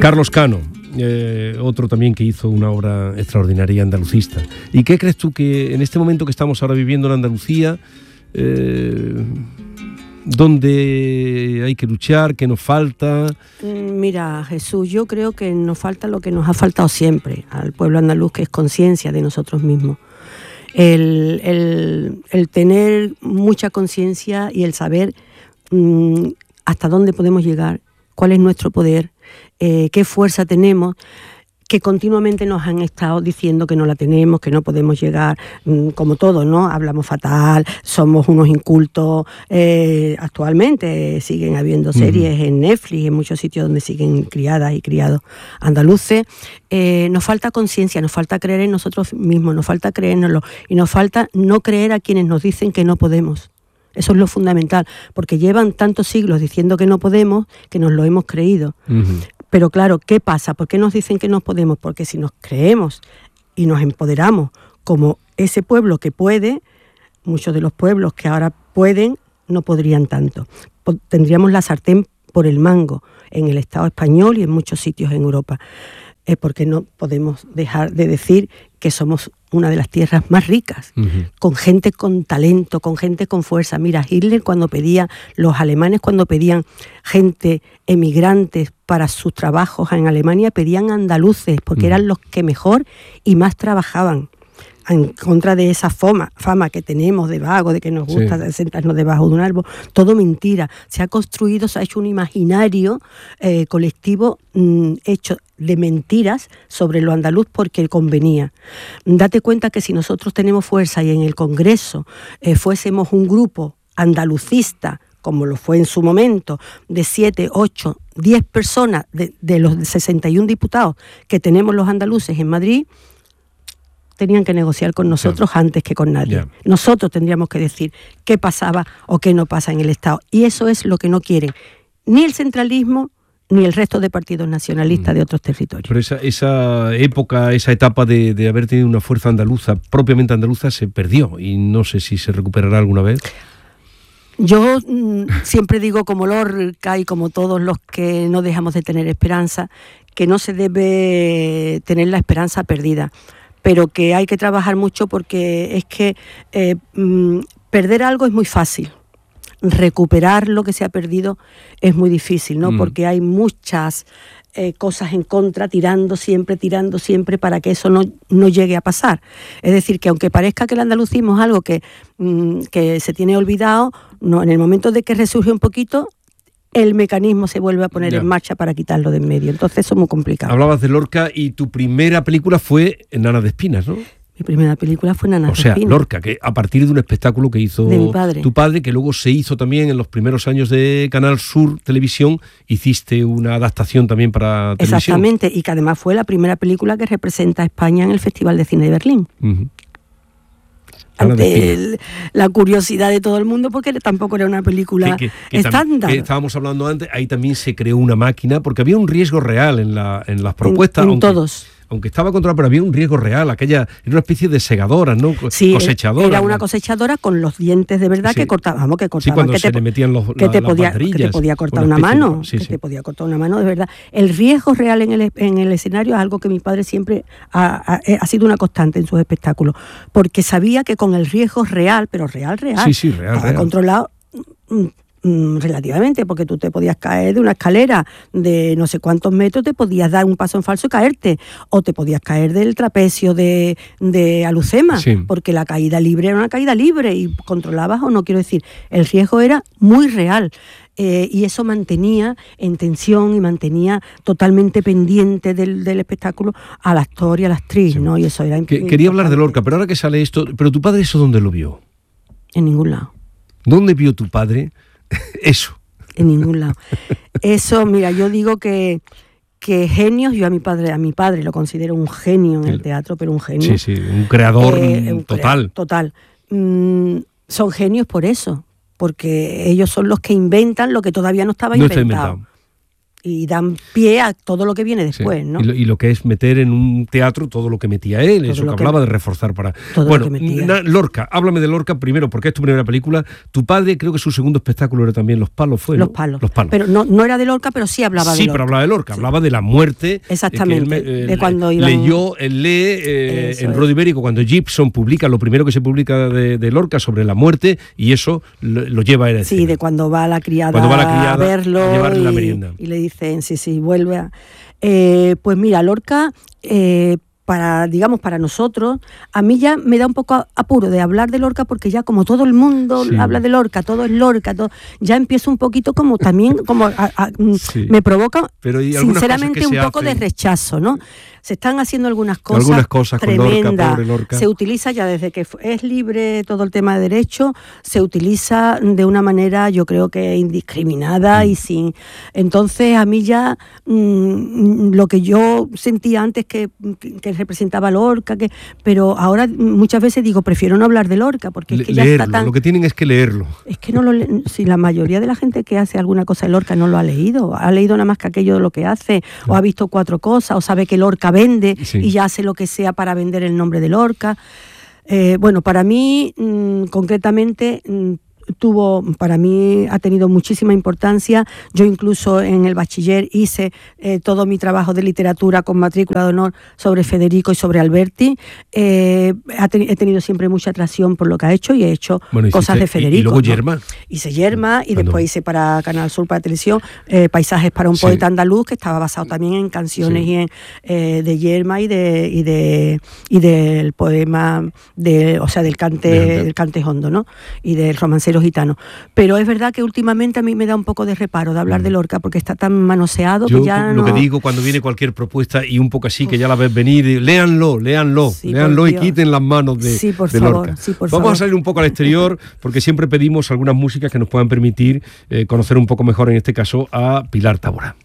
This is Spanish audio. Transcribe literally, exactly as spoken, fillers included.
Carlos Cano, eh, otro también que hizo una obra extraordinaria andalucista. ¿Y qué crees tú que en este momento que estamos ahora viviendo en Andalucía, eh, dónde hay que luchar, qué nos falta? Mira, Jesús, yo creo que nos falta lo que nos ha faltado siempre al pueblo andaluz, que es conciencia de nosotros mismos. El, el, el tener mucha conciencia y el saber mmm, hasta dónde podemos llegar, cuál es nuestro poder, eh, qué fuerza tenemos, que continuamente nos han estado diciendo que no la tenemos, que no podemos llegar, mmm, como todos, ¿no? Hablamos fatal, somos unos incultos. Eh, actualmente siguen habiendo series uh-huh. en Netflix, en muchos sitios donde siguen criadas y criados andaluces. Eh, nos falta conciencia, nos falta creer en nosotros mismos, nos falta creérnoslo y nos falta no creer a quienes nos dicen que no podemos. Eso es lo fundamental, porque llevan tantos siglos diciendo que no podemos, que nos lo hemos creído. Uh-huh. Pero claro, ¿qué pasa? ¿Por qué nos dicen que no podemos? Porque si nos creemos y nos empoderamos como ese pueblo que puede, muchos de los pueblos que ahora pueden no podrían tanto. Tendríamos la sartén por el mango en el Estado español y en muchos sitios en Europa. Eh, porque no podemos dejar de decir que somos una de las tierras más ricas, uh-huh. con gente con talento, con gente con fuerza. Mira, Hitler cuando pedía, los alemanes cuando pedían gente, emigrantes para sus trabajos en Alemania, pedían andaluces, porque uh-huh. eran los que mejor y más trabajaban. En contra de esa fama, fama que tenemos de vago, de que nos gusta sí. sentarnos debajo de un árbol, todo mentira. Se ha construido, se ha hecho un imaginario eh, colectivo mmm, hecho de mentiras sobre lo andaluz porque convenía. Date cuenta que si nosotros tenemos fuerza y en el Congreso eh, fuésemos un grupo andalucista, como lo fue en su momento, de siete, ocho, diez personas de, de los sesenta y uno diputados que tenemos los andaluces en Madrid, tenían que negociar con nosotros yeah. antes que con nadie. Yeah. Nosotros tendríamos que decir qué pasaba o qué no pasa en el Estado. Y eso es lo que no quieren ni el centralismo ni el resto de partidos nacionalistas mm. de otros territorios. Pero esa, esa época, esa etapa de, de haber tenido una fuerza andaluza, propiamente andaluza, se perdió y no sé si se recuperará alguna vez. Yo mm, siempre digo, como Lorca y como todos los que no dejamos de tener esperanza, que no se debe tener la esperanza perdida, pero que hay que trabajar mucho porque es que eh, mmm, perder algo es muy fácil. Recuperar lo que se ha perdido es muy difícil, ¿no? Mm. Porque hay muchas eh, cosas en contra, tirando siempre, tirando siempre para que eso no, no llegue a pasar. Es decir, que aunque parezca que el andalucismo es algo que, mmm, que se tiene olvidado, no, en el momento de que resurge un poquito, el mecanismo se vuelve a poner ya. en marcha para quitarlo de en medio. Entonces eso es muy complicado. Hablabas de Lorca y tu primera película fue Nana de Espinas, ¿no? Mi primera película fue Nana de Espinas. O sea, Espinas. Lorca, que a partir de un espectáculo que hizo de mi padre. tu padre, que luego se hizo también en los primeros años de Canal Sur Televisión, hiciste una adaptación también para televisión. Exactamente, y que además fue la primera película que representa a España en el Festival de Cine de Berlín. Uh-huh. Ante el, la curiosidad de todo el mundo, porque tampoco era una película que, que, que estándar. Que estábamos hablando antes, ahí también se creó una máquina, porque había un riesgo real en, la, en las propuestas. En, en aunque, todos. Aunque estaba controlada, pero había un riesgo real. Aquella era una especie de segadora, ¿no? Sí, cosechadora. Era una ¿no? cosechadora con los dientes de verdad sí. que cortaban, vamos, que cortaban. Sí, cuando que se te, le metían los, que la, te las podía, banderillas. Que te podía cortar una, una mano, de, sí, que sí. te podía cortar una mano, de verdad. El riesgo real en el, en el escenario es algo que mi padre siempre ha, ha, ha sido una constante en sus espectáculos, porque sabía que con el riesgo real, pero real, real, sí, sí, real, estaba real. controlado relativamente, porque tú te podías caer de una escalera de no sé cuántos metros, te podías dar un paso en falso y caerte, o te podías caer del trapecio de, de Alucema, sí. porque la caída libre era una caída libre y controlabas, o no quiero decir, el riesgo era muy real. Eh, y eso mantenía en tensión y mantenía totalmente pendiente del, del espectáculo al actor y a la actriz, sí. ¿no? Y eso era que, imp- Quería hablar de Lorca, pero ahora que sale esto, ¿pero tu padre eso dónde lo vio? En ningún lado. ¿Dónde vio tu padre eso? En ningún lado. Eso, mira, yo digo que, que genios, yo a mi padre, a mi padre lo considero un genio en el teatro, pero un genio. Sí, sí, un creador eh, un total. Crea- total. Mm, son genios por eso, porque ellos son los que inventan lo que todavía no estaba no inventado. Está inventado. y dan pie a todo lo que viene después, sí. ¿no? Y lo, y lo que es meter en un teatro todo lo que metía él, todo eso que, que hablaba de reforzar para... Todo bueno, lo que metía. Na, Lorca, háblame de Lorca primero, porque es tu primera película. Tu padre, creo que su segundo espectáculo era también Los Palos, ¿fue? Los ¿no? Palos. Los Palos. Pero no, no era de Lorca, pero sí hablaba sí, de Lorca. Sí, pero hablaba de Lorca, sí. hablaba de la muerte. Exactamente, él, eh, de cuando iban... Leyó, él lee eh, en Rod Ibérico, cuando Gibson publica, lo primero que se publica de, de Lorca sobre la muerte, y eso lo, lo lleva a él. Sí, de cuando va la criada, cuando va la criada a verlo a llevarle y, la merienda. Y le dicen, sí, sí, vuelve a... Eh, pues mira, Lorca, eh, para, digamos, para nosotros, a mí ya me da un poco apuro de hablar de Lorca, porque ya como todo el mundo sí. habla de Lorca, todo es Lorca, todo, ya empiezo un poquito como también, como a, a, sí. me provoca Pero sinceramente un poco hacen... de rechazo, ¿no? Se están haciendo algunas cosas, algunas cosas tremendas. Con Lorca, pobre Lorca. Se utiliza ya desde que es libre todo el tema de derecho, se utiliza de una manera, yo creo que indiscriminada mm. y sin... Entonces a mí ya mmm, lo que yo sentía antes que, que, que representaba Lorca, que, pero ahora muchas veces digo, prefiero no hablar de Lorca, porque es que leerlo, ya está tan... Lo que tienen es que leerlo. Es que no lo le... si la mayoría de la gente que hace alguna cosa de Lorca no lo ha leído, ha leído nada más que aquello de lo que hace, sí. o ha visto cuatro cosas, o sabe que Lorca vende sí. y ya hace lo que sea para vender el nombre de Lorca. Eh, bueno, para mí, mmm, concretamente, mmm, tuvo, para mí ha tenido muchísima importancia. Yo incluso en el bachiller hice eh, todo mi trabajo de literatura con matrícula de honor sobre Federico y sobre Alberti. Eh, te, he tenido siempre mucha atracción por lo que ha hecho y he hecho bueno, cosas de Federico. Y, y luego ¿no? Yerma. Hice Yerma y Cuando... después hice para Canal Sur, para televisión, eh, Paisajes para un sí. poeta andaluz, que estaba basado también en canciones sí. y en, eh, de Yerma y de y de y del poema de, o sea, del cante, de del cante hondo, ¿no? Y del romancero gitano. Pero es verdad que últimamente a mí me da un poco de reparo de hablar mm. de Lorca, porque está tan manoseado Yo, que ya lo no... que digo cuando viene cualquier propuesta y un poco así, que ya la ves venir, y, léanlo, léanlo, sí, léanlo y quiten las manos de, sí, por de favor, Lorca. Sí, por Vamos favor. a salir un poco al exterior, porque siempre pedimos algunas músicas que nos puedan permitir eh, conocer un poco mejor, en este caso, a Pilar Tábora.